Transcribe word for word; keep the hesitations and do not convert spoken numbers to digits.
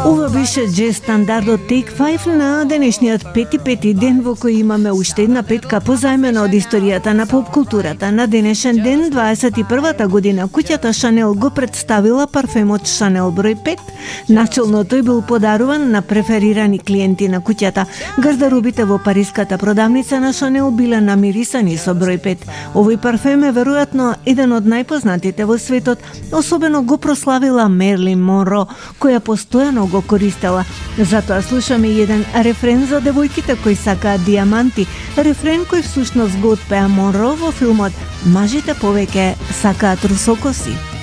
Ова беше джез стандардот Take Five на денешниот пети пети ден во кој имаме уште една петка позајмена од историјата на поп културата. На денешен ден, дваесет и првата година, куќата Шанел го представила парфемот Шанел број пет. Начелно тој бил подаруван на преферирани клиенти на куќата. Гардаробите во париската продавница на Шанел биле намирисани со број пет. Овој парфем е веројатно еден од најпознатите во светот, особено го прославила Мерлин Монро, која постојано го користела. Затоа слушаме еден рефрен за девојките кои сакаат диаманти, рефрен кој всушност го отпеа Монро во филмот "Мажите повеќе сакаат русокоси".